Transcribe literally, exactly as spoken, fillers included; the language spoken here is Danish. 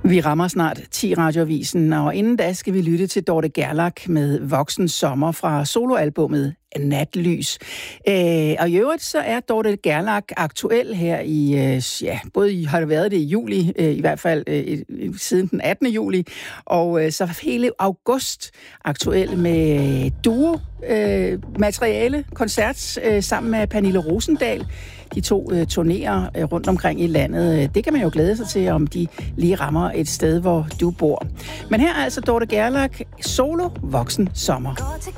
Vi rammer snart ti radioavisen, og inden da skal vi lytte til Dorte Gerlach med Voksen Sommer fra soloalbummet Natlys. Øh, og i øvrigt så er Dorte Gerlach aktuel her i, øh, ja, både i, har det været det i juli, øh, i hvert fald øh, siden den attende juli, og øh, så hele august aktuel med duo, øh, materiale, koncert øh, sammen med Pernille Rosendahl. De to øh, turnerer øh, rundt omkring i landet. Det kan man jo glæde sig til, om de lige rammer et sted, hvor du bor. Men her er altså Dorte Gerlach, solo Voksen Sommer. Går til